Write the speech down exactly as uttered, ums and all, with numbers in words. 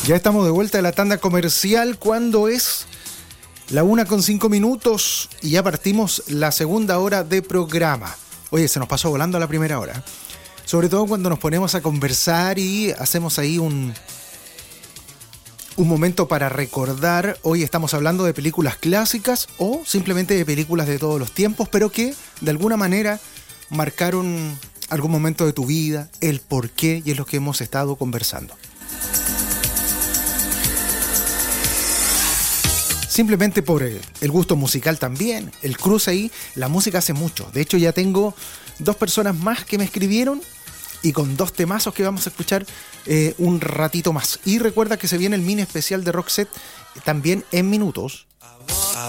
Ya estamos de vuelta de la tanda comercial cuando es la una con cinco minutos y ya partimos la segunda hora de programa. Oye, se nos pasó volando la primera hora. Sobre todo cuando nos ponemos a conversar y hacemos ahí un, un momento para recordar. Hoy estamos hablando de películas clásicas o simplemente de películas de todos los tiempos, pero que de alguna manera marcaron algún momento de tu vida, el por qué, y es lo que hemos estado conversando. Simplemente por el, el gusto musical también, el cruce ahí, la música hace mucho. De hecho ya tengo dos personas más que me escribieron y con dos temazos que vamos a escuchar eh, un ratito más. Y recuerda que se viene el mini especial de Roxette también en minutos.